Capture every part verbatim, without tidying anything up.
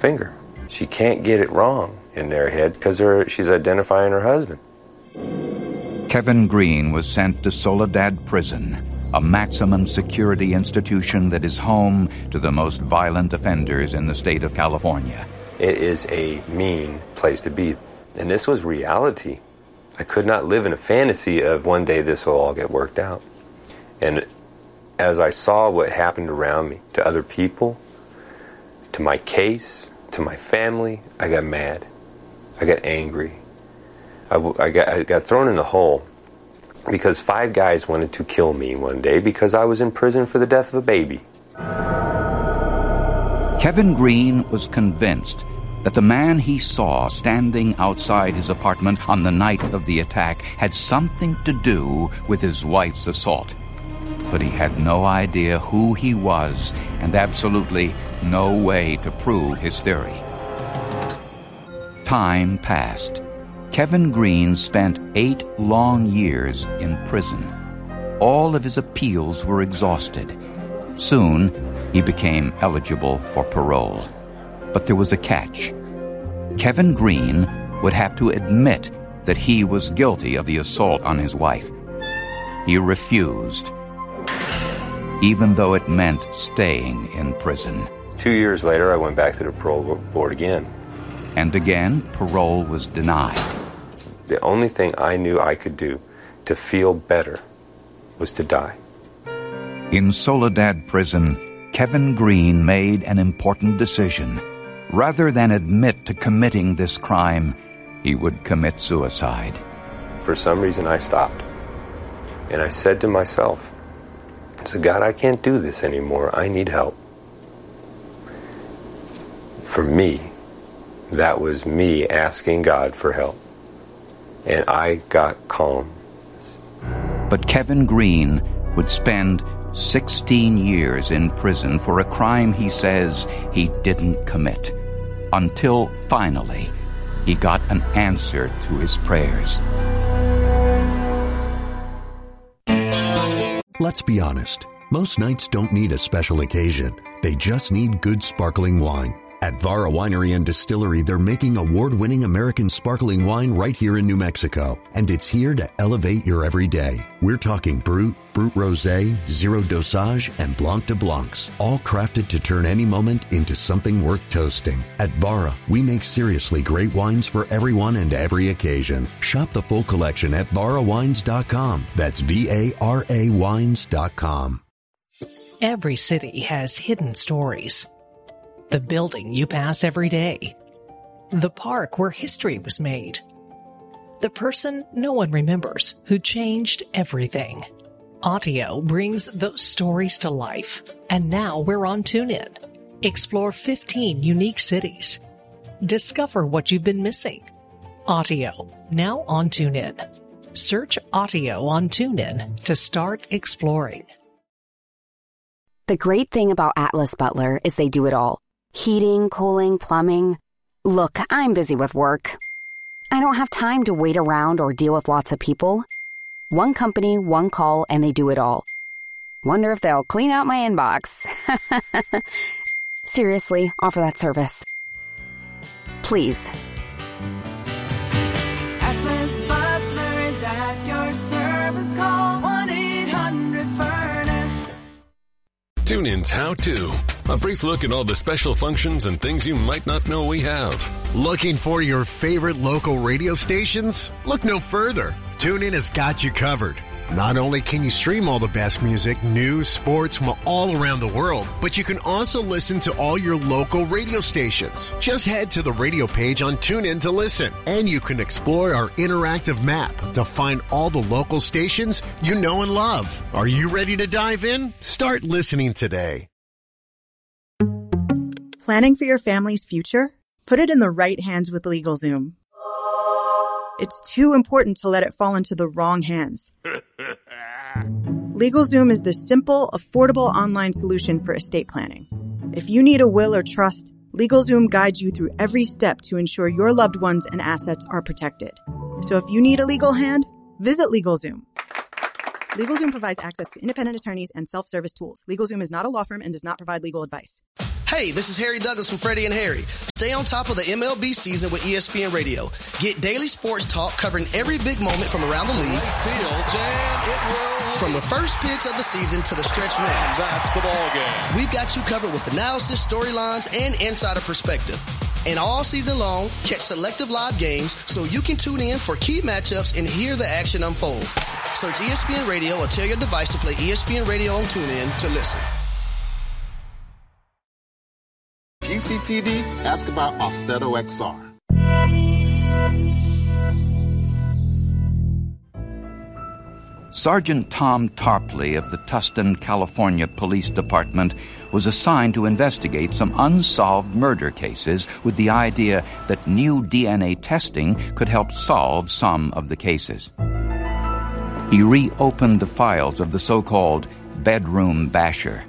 finger. She can't get it wrong in their head because she's identifying her husband. Kevin Green was sent to Soledad Prison, a maximum security institution that is home to the most violent offenders in the state of California. It is a mean place to be. And this was reality. I could not live in a fantasy of one day this will all get worked out. And as I saw what happened around me, to other people, to my case, to my family, I got mad. I got angry. I, I, got, I got thrown in a hole because five guys wanted to kill me one day because I was in prison for the death of a baby. Kevin Green was convinced that the man he saw standing outside his apartment on the night of the attack had something to do with his wife's assault. But he had no idea who he was and absolutely no way to prove his theory. Time passed. Kevin Green spent eight long years in prison. All of his appeals were exhausted. Soon, he became eligible for parole. But there was a catch. Kevin Green would have to admit that he was guilty of the assault on his wife. He refused, even though it meant staying in prison. Two years later, I went back to the parole board again. And again, parole was denied. The only thing I knew I could do to feel better was to die. In Soledad Prison, Kevin Green made an important decision. Rather than admit to committing this crime, he would commit suicide. For some reason, I stopped. And I said to myself, I said, God, I can't do this anymore. I need help. For me, that was me asking God for help. And I got calm. But Kevin Green would spend sixteen years in prison for a crime he says he didn't commit, until finally he got an answer to his prayers. Let's be honest. Most nights don't need a special occasion. They just need good sparkling wine. At Vara Winery and Distillery, they're making award-winning American sparkling wine right here in New Mexico, and it's here to elevate your everyday. We're talking Brut, Brut Rosé, Zero Dosage, and Blanc de Blancs, all crafted to turn any moment into something worth toasting. At Vara, we make seriously great wines for everyone and every occasion. Shop the full collection at vara wines dot com. That's V A R A wines dot com. Every city has hidden stories. The building you pass every day. The park where history was made. The person no one remembers who changed everything. Audio brings those stories to life. And now we're on TuneIn. Explore fifteen unique cities. Discover what you've been missing. Audio, now on TuneIn. Search Audio on TuneIn to start exploring. The great thing about Atlas Butler is they do it all. Heating, cooling, plumbing. Look, I'm busy with work. I don't have time to wait around or deal with lots of people. One company, one call, and they do it all. Wonder if they'll clean out my inbox. Seriously, offer that service. Please. Atlas Butler is at your service. Call one eight hundred furnace. TuneIn's How To. A brief look at all the special functions and things you might not know we have. Looking for your favorite local radio stations? Look no further. TuneIn has got you covered. Not only can you stream all the best music, news, sports from all around the world, but you can also listen to all your local radio stations. Just head to the radio page on TuneIn to listen, and you can explore our interactive map to find all the local stations you know and love. Are you ready to dive in? Start listening today. Planning for your family's future? Put it in the right hands with LegalZoom. It's too important to let it fall into the wrong hands. LegalZoom is the simple, affordable online solution for estate planning. If you need a will or trust, LegalZoom guides you through every step to ensure your loved ones and assets are protected. So if you need a legal hand, visit LegalZoom. LegalZoom provides access to independent attorneys and self-service tools. LegalZoom is not a law firm and does not provide legal advice. Hey, this is Harry Douglas from Freddie and Harry. Stay on top of the M L B season with E S P N Radio. Get daily sports talk covering every big moment from around the league. Fields, and it will. From the first pitch of the season to the stretch run. That's the ball game. We've got you covered with analysis, storylines, and insider perspective. And all season long, catch selective live games so you can tune in for key matchups and hear the action unfold. Search E S P N Radio or tell your device to play E S P N Radio on TuneIn to listen. U C T V, ask about Austedo X R. Sergeant Tom Tarpley of the Tustin, California Police Department was assigned to investigate some unsolved murder cases with the idea that new D N A testing could help solve some of the cases. He reopened the files of the so-called bedroom basher,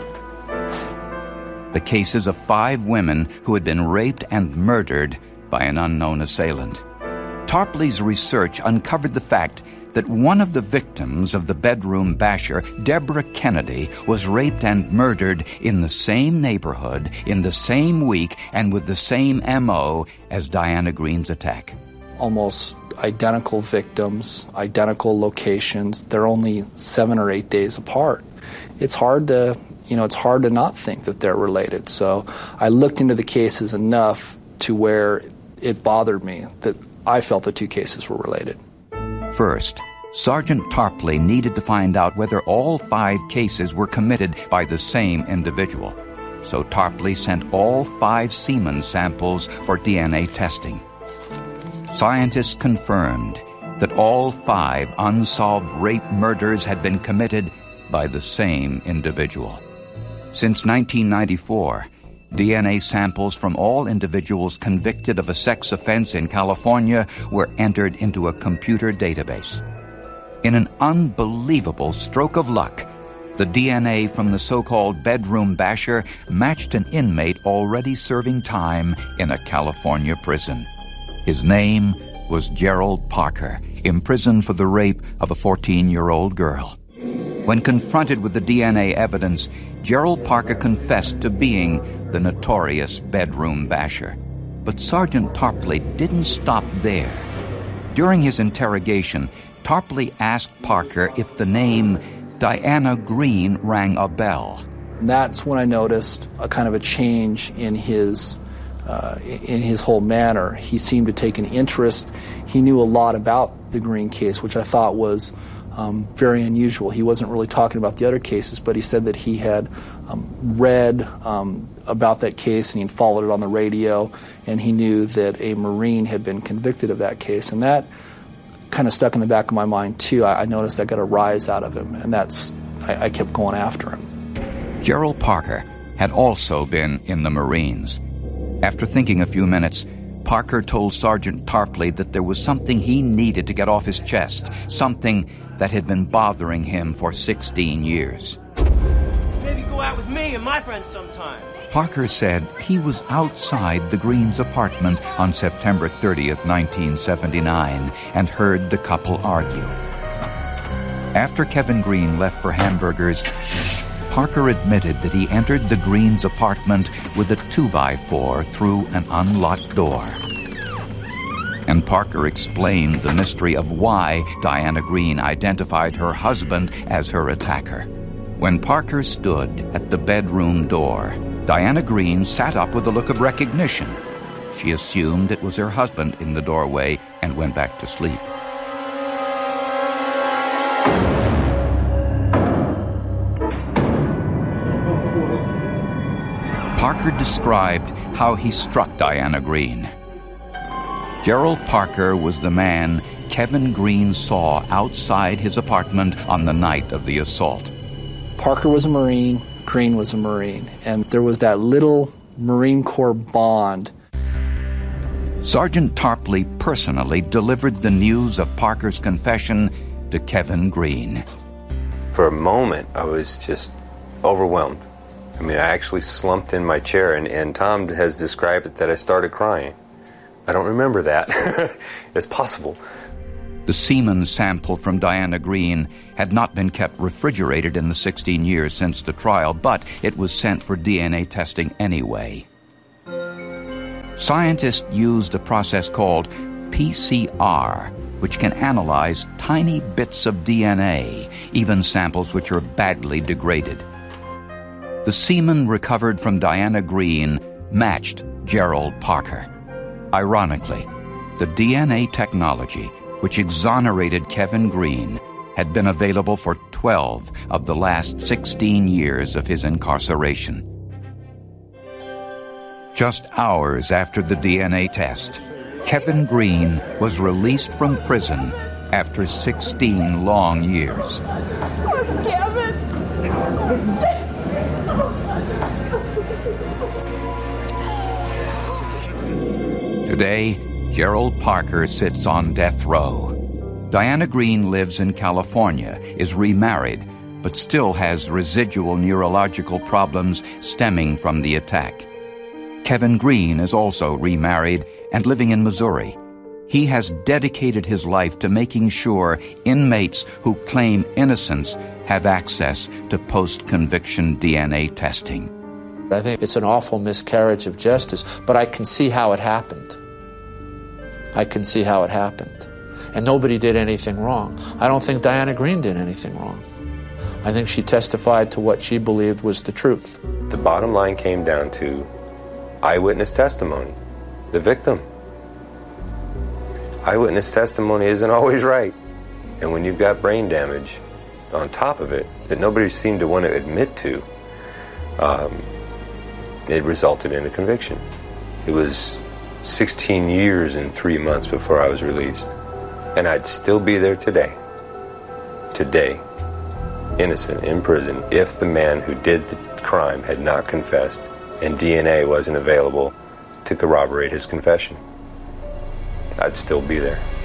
the cases of five women who had been raped and murdered by an unknown assailant. Tarpley's research uncovered the fact that one of the victims of the bedroom basher, Deborah Kennedy, was raped and murdered in the same neighborhood, in the same week, and with the same M O as Diana Green's attack. Almost identical victims, identical locations. They're only seven or eight days apart. It's hard to, you know, it's hard to not think that they're related. So I looked into the cases enough to where it bothered me that I felt the two cases were related. First, Sergeant Tarpley needed to find out whether all five cases were committed by the same individual. So Tarpley sent all five semen samples for D N A testing. Scientists confirmed that all five unsolved rape murders had been committed by the same individual. Since nineteen ninety-four, D N A samples from all individuals convicted of a sex offense in California were entered into a computer database. In an unbelievable stroke of luck, the D N A from the so-called bedroom basher matched an inmate already serving time in a California prison. His name was Gerald Parker, imprisoned for the rape of a fourteen-year-old girl. When confronted with the D N A evidence, Gerald Parker confessed to being the notorious bedroom basher. But Sergeant Tarpley didn't stop there. During his interrogation, Tarpley asked Parker if the name Diana Green rang a bell. That's when I noticed a kind of a change in his uh, in his whole manner. He seemed to take an interest. He knew a lot about the Green case, which I thought was um, very unusual. He wasn't really talking about the other cases, but he said that he had um, read um, about that case and he'd followed it on the radio, and he knew that a Marine had been convicted of that case. And that kind of stuck in the back of my mind, too. I, I noticed I got a rise out of him, and that's I, I kept going after him. Gerald Parker had also been in the Marines. After thinking a few minutes, Parker told Sergeant Tarpley that there was something he needed to get off his chest, something that had been bothering him for sixteen years. Maybe go out with me and my friends sometime. Parker said he was outside the Greens' apartment on September thirtieth, nineteen seventy-nine, and heard the couple argue. After Kevin Green left for hamburgers, Parker admitted that he entered the Greens' apartment with a two by four through an unlocked door. And Parker explained the mystery of why Diana Green identified her husband as her attacker. When Parker stood at the bedroom door, Diana Green sat up with a look of recognition. She assumed it was her husband in the doorway and went back to sleep. Parker described how he struck Diana Green. Gerald Parker was the man Kevin Green saw outside his apartment on the night of the assault. Parker was a Marine, Green was a Marine, and there was that little Marine Corps bond. Sergeant Tarpley personally delivered the news of Parker's confession to Kevin Green. For a moment, I was just overwhelmed. I mean, I actually slumped in my chair, and, and Tom has described it that I started crying. I don't remember that. It's possible. The semen sample from Diana Green had not been kept refrigerated in the sixteen years since the trial, but it was sent for D N A testing anyway. Scientists used a process called P C R, which can analyze tiny bits of D N A, even samples which are badly degraded. The semen recovered from Diana Green matched Gerald Parker. Ironically, the D N A technology which exonerated Kevin Green had been available for twelve of the last sixteen years of his incarceration. Just hours after the D N A test, Kevin Green was released from prison after sixteen long years. Poor Kevin. Today, Gerald Parker sits on death row. Diana Green lives in California, is remarried, but still has residual neurological problems stemming from the attack. Kevin Green is also remarried and living in Missouri. He has dedicated his life to making sure inmates who claim innocence have access to post-conviction D N A testing. I think it's an awful miscarriage of justice, but I can see how it happened. I can see how it happened. And nobody did anything wrong. I don't think Diana Green did anything wrong. I think she testified to what she believed was the truth. The bottom line came down to eyewitness testimony. The victim. Eyewitness testimony isn't always right. And when you've got brain damage on top of it that nobody seemed to want to admit to, um, it resulted in a conviction. It was sixteen years and three months before I was released. And I'd still be there today. Today. Innocent in prison if the man who did the crime had not confessed and D N A wasn't available to corroborate his confession. I'd still be there.